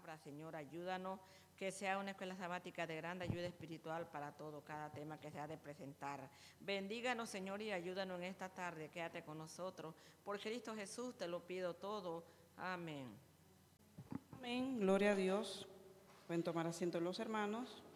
palabra. Señor, ayúdanos que sea una escuela sabática de grande ayuda espiritual para todo, cada tema que se ha de presentar. Bendíganos, Señor, y ayúdanos en esta tarde. Quédate con nosotros. Por Cristo Jesús te lo pido todo. Amén. Amén. Gloria a Dios. Pueden tomar asiento los hermanos.